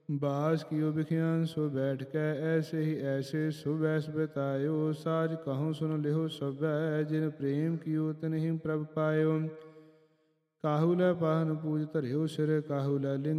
बास कियो बिखियान सो बैठ कै ऐसे ही ऐसे सुबैस बितायो साज कहूँ सुन लिहो सबै जिन प्रेम कियो तिन ही प्रभ पायो काहू लै पाहन पूज धरियो सिर काहू लै लिंग